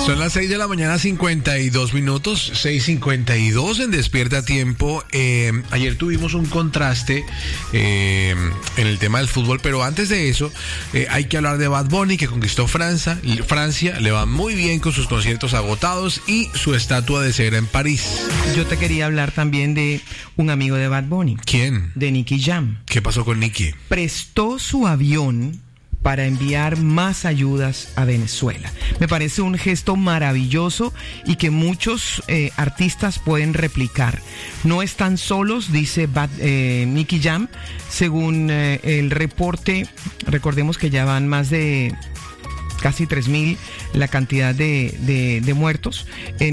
Son las 6 de la mañana, 52 minutos, 6:52 en Despierta a Tiempo. Ayer tuvimos un contraste en el tema del fútbol, pero antes de eso hay que hablar de Bad Bunny, que conquistó Francia, le va muy bien con sus conciertos agotados y su estatua de cera en París. Yo te quería hablar también de un amigo de Bad Bunny. ¿Quién? De Nicky Jam. ¿Qué pasó con Nicky? Prestó su avión para enviar más ayudas a Venezuela. Me parece un gesto maravilloso y que muchos artistas pueden replicar. No están solos, dice Nicky Jam. Según el reporte, recordemos que ya van más de casi 3.000 la cantidad de muertos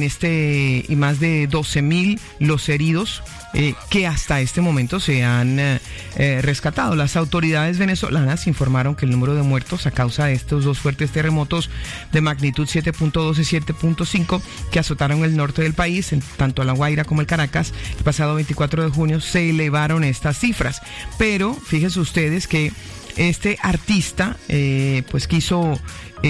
y más de 12.000 los heridos que hasta este momento se han rescatado. Las autoridades venezolanas informaron que el número de muertos a causa de estos dos fuertes terremotos de magnitud 7.2 y 7.5 que azotaron el norte del país, tanto La Guaira como el Caracas, el pasado 24 de junio se elevaron estas cifras. Pero fíjense ustedes que este artista pues quiso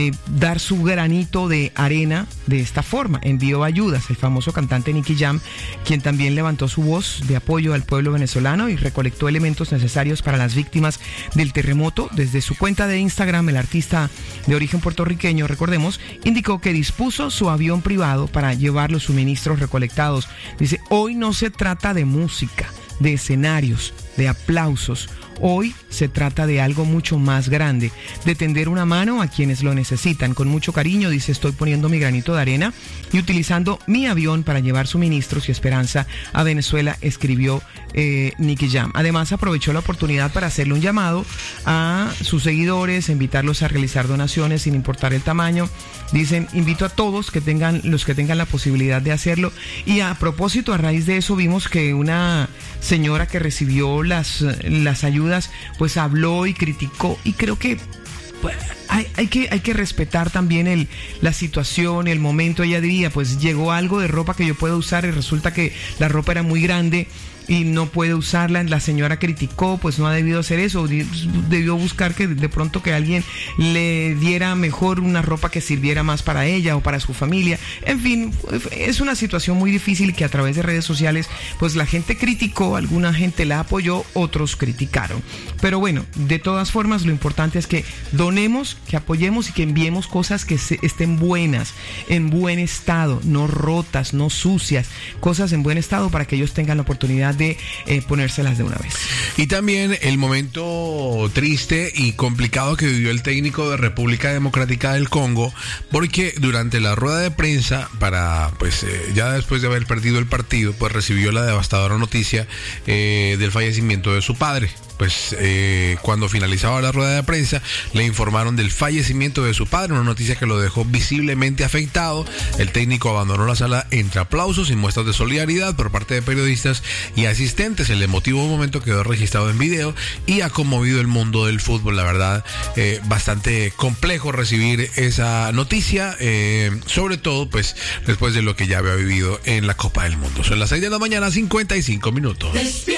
dar su granito de arena de esta forma. Envió ayudas. El famoso cantante Nicky Jam, quien también levantó su voz de apoyo al pueblo venezolano y recolectó elementos necesarios para las víctimas del terremoto. Desde su cuenta de Instagram, el artista de origen puertorriqueño, recordemos, indicó que dispuso su avión privado para llevar los suministros recolectados. Dice: hoy no se trata de música, de escenarios, de aplausos. Hoy se trata de algo mucho más grande, de tender una mano a quienes lo necesitan. Con mucho cariño, dice, estoy poniendo mi granito de arena y utilizando mi avión para llevar suministros y esperanza a Venezuela, escribió Nicky Jam. Además, aprovechó la oportunidad para hacerle un llamado a sus seguidores, invitarlos a realizar donaciones sin importar el tamaño. Dicen, invito a todos los que tengan la posibilidad de hacerlo. Y a propósito, a raíz de eso, vimos que una señora que recibió las ayudas, pues habló y criticó, y creo que pues, hay que respetar también la situación, el momento. Ella diría, pues llegó algo de ropa que yo puedo usar y resulta que la ropa era muy grande y no puede usarla. La señora criticó, pues no ha debido hacer eso, debió buscar que de pronto que alguien le diera mejor una ropa que sirviera más para ella o para su familia. En fin, es una situación muy difícil que a través de redes sociales pues la gente criticó, alguna gente la apoyó, otros criticaron. Pero bueno, de todas formas lo importante es que donemos, que apoyemos y que enviemos cosas que estén buenas, en buen estado, no rotas, no sucias, cosas en buen estado para que ellos tengan la oportunidad de ponérselas de una vez. Y también el momento triste y complicado que vivió el técnico de República Democrática del Congo, porque durante la rueda de prensa ya después de haber perdido el partido, pues recibió la devastadora noticia del fallecimiento de su padre. Pues cuando finalizaba la rueda de prensa le informaron del fallecimiento de su padre, una noticia que lo dejó visiblemente afectado. El técnico abandonó la sala entre aplausos y muestras de solidaridad por parte de periodistas y asistentes. El emotivo momento quedó registrado en video y ha conmovido el mundo del fútbol. La verdad, bastante complejo recibir esa noticia, sobre todo pues después de lo que ya había vivido en la Copa del Mundo. Son las 6 de la mañana, 55 minutos.